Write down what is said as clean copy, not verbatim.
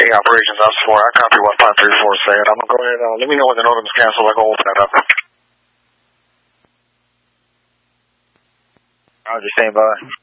operations ops 4. I copy what 534 said. I'm going to go ahead and let me know when the NOTAM's canceled. I'll go open that up. Roger, stand by.